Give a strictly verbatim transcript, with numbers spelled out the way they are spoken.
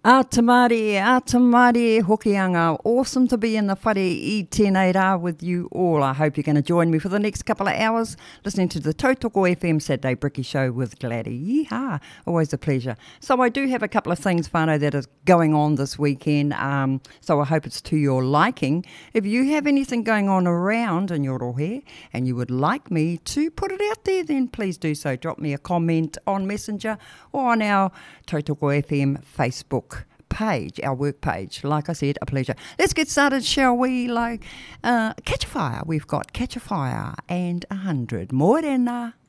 Atamari, atamari, hokianga. Awesome to be in the whare I tēnei rā with you all. I hope you're going to join me for the next couple of hours listening to the Tautoko F M Saturday Bricky Show with Gladdy. Yeehaw, always a pleasure. So I do have a couple of things, whānau, that is going on this weekend, um, so I hope it's to your liking. If you have anything going on around in your rohe and you would like me to put it out there, then please do so. Drop me a comment on Messenger or on our Tautoko F M Facebook page, our work page. Like I said, a pleasure. Let's get started, shall we? Like, uh, Catch a Fire. We've got Catch a Fire and a hundred. Morena.